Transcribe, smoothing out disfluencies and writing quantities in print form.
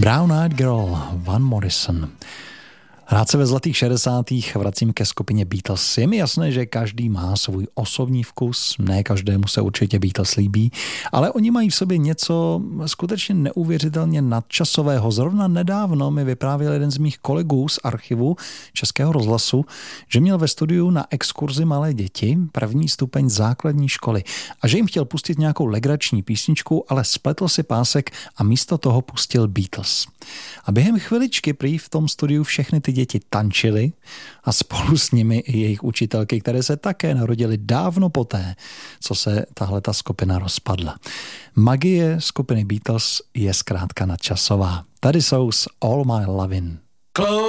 Brown Eyed Girl, Van Morrison. Rád se ve zlatých 60. vracím ke skupině Beatles. Je mi jasné, že každý má svůj osobní vkus, ne každému se určitě Beatles líbí, ale oni mají v sobě něco skutečně neuvěřitelně nadčasového. Zrovna nedávno mi vyprávěl jeden z mých kolegů z archivu Českého rozhlasu, že měl ve studiu na exkurzi malé děti, první stupeň základní školy, a že jim chtěl pustit nějakou legrační písničku, ale spletl si pásek a místo toho pustil Beatles. A během chviličky prý v tom studiu všechny ty děti tančily a spolu s nimi i jejich učitelky, které se také narodily dávno poté, co se tahleta skupina rozpadla. Magie skupiny Beatles je zkrátka nadčasová. Tady jsou s All My Lovin'.